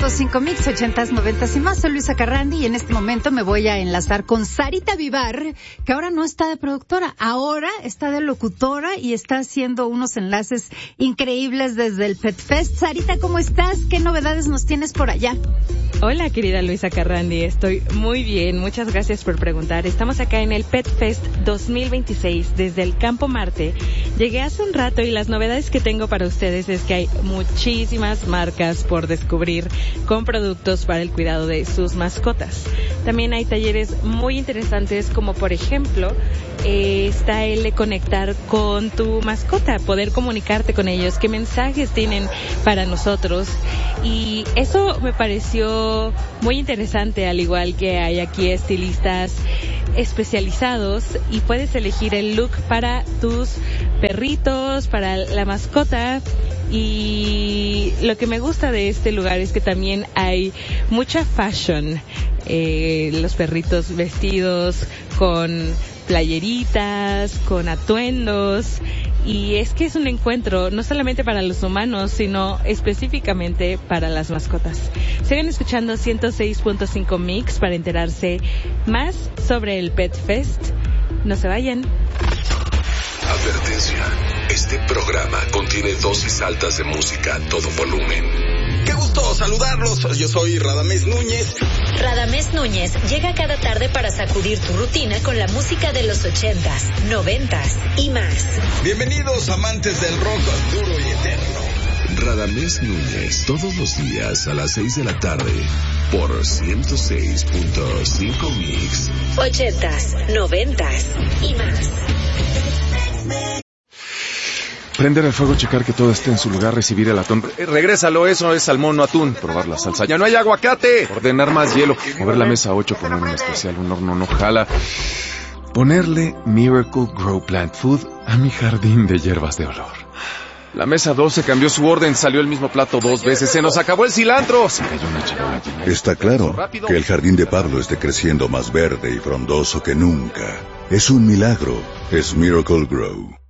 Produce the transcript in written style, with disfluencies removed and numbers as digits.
106.5 Mix, 80s, 90s y más. Soy Luisa Carrandi y en este momento me voy a enlazar con Sarita Vivar, que ahora no está de productora, ahora está de locutora y está haciendo unos enlaces increíbles desde el Pet Fest. Sarita, ¿cómo estás? ¿Qué novedades nos tienes por allá? Hola, querida Luisa Carrandi, estoy muy bien, muchas gracias por preguntar. Estamos acá en el Pet Fest 2026 desde el Campo Marte. Llegué hace un rato y las novedades que tengo para ustedes es que hay muchísimas marcas por descubrir con productos para el cuidado de sus mascotas. También hay talleres muy interesantes como por ejemplo está el de conectar con tu mascota, poder comunicarte con ellos, qué mensajes tienen para nosotros, y eso me pareció muy interesante, al igual que hay aquí estilistas especializados y puedes elegir el look para tus perritos, para la mascota. Y lo que me gusta de este lugar es que también hay mucha fashion, los perritos vestidos con playeritas, con atuendos, y es que es un encuentro no solamente para los humanos, sino específicamente para las mascotas. Sigan escuchando 106.5 Mix para enterarse más sobre el Pet Fest. No se vayan. Advertencia. Este programa contiene dosis altas de música a todo volumen. ¡Qué gusto saludarlos! Yo soy Radamés Núñez. Radamés Núñez llega cada tarde para sacudir tu rutina con la música de los 80s, 90s y más. Bienvenidos, amantes del rock duro y eterno. Radamés Núñez, todos los días a las 6 de la tarde, por 106.5 Mix. 80s, 90s y más. Prender el fuego, checar que todo esté en su lugar, recibir el atún. Regrésalo, eso es salmón, no atún. Probar la salsa. ¡Ya no hay aguacate! Ordenar más hielo. Mover la mesa 8, poner un especial, un horno no jala. Ponerle Miracle Grow Plant Food a mi jardín de hierbas de olor. La mesa 12 cambió su orden, salió el mismo plato 2 veces. ¡Se nos acabó el cilantro! Se cayó una chihuahua. Está claro que el jardín de Pablo esté creciendo más verde y frondoso que nunca. Es un milagro. Es Miracle Grow.